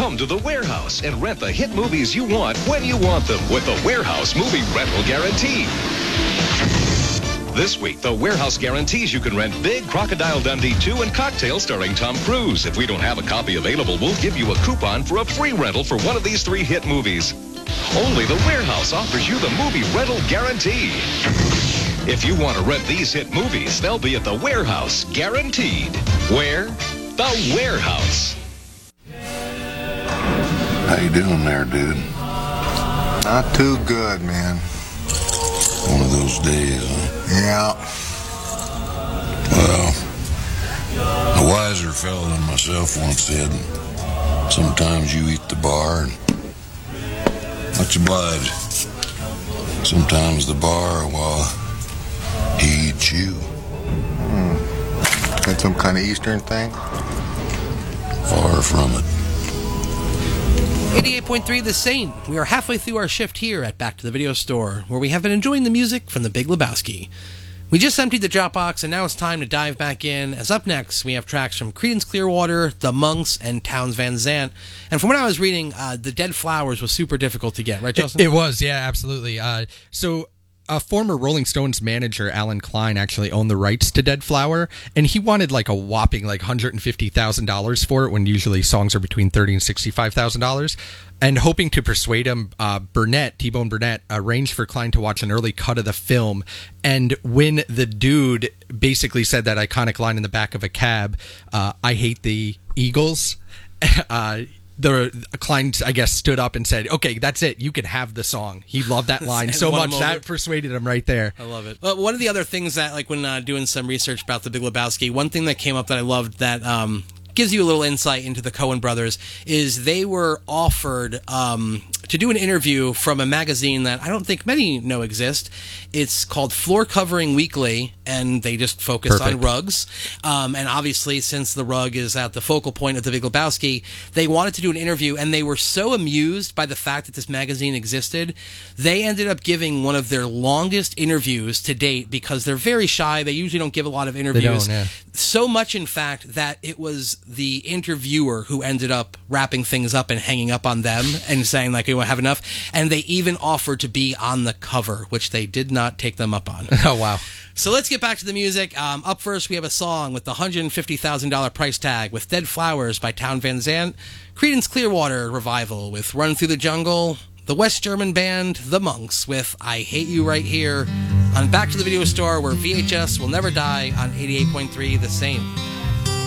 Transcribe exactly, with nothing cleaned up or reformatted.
Come to the Warehouse and rent the hit movies you want when you want them with the Warehouse Movie Rental Guarantee. This week, the Warehouse guarantees you can rent Big Crocodile Dundee two and Cocktail starring Tom Cruise. If we don't have a copy available, we'll give you a coupon for a free rental for one of these three hit movies. Only the Warehouse offers you the movie rental guarantee. If you want to rent these hit movies, they'll be at the Warehouse, guaranteed. Where? The Warehouse. How you doing there, dude? Not too good, man. One of those days, huh? Yeah. Well, a wiser fellow than myself once said, sometimes you eat the bar and much obliged. Sometimes the bar, well, he eats you. Hmm. That some kind of Eastern thing? Far from it. eighty-eight point three The Saint. We are halfway through our shift here at Back to the Video Store, where we have been enjoying the music from The Big Lebowski. We just emptied the Dropbox, and now it's time to dive back in, as up next we have tracks from Creedence Clearwater, The Monks, and Townes Van Zandt. And from what I was reading, uh, The Dead Flowers was super difficult to get, right, Justin? It, it was, yeah, absolutely. Uh, so... A former Rolling Stones manager, Alan Klein, actually owned the rights to Dead Flower, and he wanted like a whopping like one hundred fifty thousand dollars for it, when usually songs are between thirty thousand dollars and sixty-five thousand dollars. And hoping to persuade him, uh, Burnett, T-Bone Burnett, arranged for Klein to watch an early cut of the film. And when the dude basically said that iconic line in the back of a cab, uh, I hate the Eagles, uh, the Klein, I guess, stood up and said, okay, that's it. You can have the song. He loved that line so much that persuaded him right there. I love it. Well, one of the other things that, like, when uh, doing some research about The Big Lebowski, one thing that came up that I loved that um, gives you a little insight into the Coen brothers is they were offered um, to do an interview from a magazine that I don't think many know exist. It's called Floor Covering Weekly, and they just focused Perfect. on rugs. Um, and obviously, since the rug is at the focal point of The Big Lebowski, they wanted to do an interview, and they were so amused by the fact that this magazine existed, they ended up giving one of their longest interviews to date, because they're very shy. They usually don't give a lot of interviews. They don't, yeah. So much, in fact, that it was the interviewer who ended up wrapping things up and hanging up on them and saying, like, we won't have enough. And they even offered to be on the cover, which they did not take them up on. Oh, wow. So let's get back to the music. Um, up first, we have a song with the one hundred fifty thousand dollars price tag with Dead Flowers by Townes Van Zandt, Creedence Clearwater Revival with Run Through the Jungle, the West German band The Monks with I Hate You right here on Back to the Video Store, where V H S will never die on eighty-eight point three The Same.